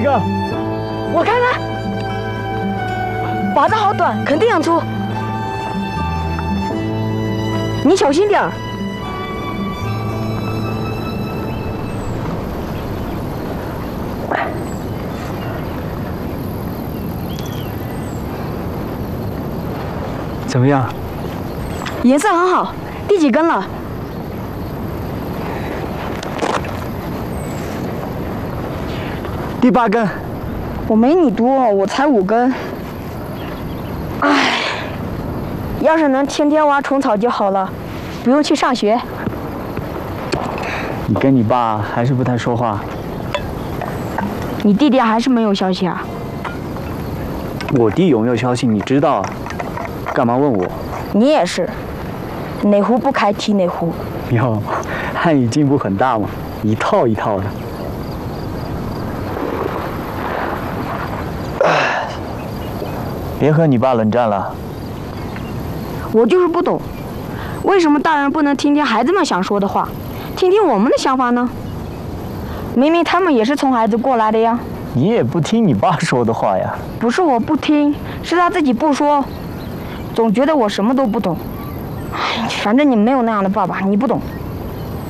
个？ 我看看，把子好短，肯定很粗。你小心点儿。 怎么样？ 颜色很好，第几根了？ 第8根。 我没你多，我才5根。唉，要是能天天挖虫草就好了，不用去上学。 你跟你爸还是不太说话。 你弟弟还是没有消息啊？ 我弟有没有消息你知道啊？干嘛问我？ 你也是，哪壶不开提哪壶。 哟，汉语进步很大嘛，一套一套的。别和你爸冷战了。 我就是不懂，为什么大人不能听听孩子们想说的话，听听我们的想法呢？明明他们也是从孩子过来的呀。 你也不听你爸说的话呀。 不是我不听，是他自己不说，总觉得我什么都不懂。唉，反正你没有那样的爸爸，你不懂。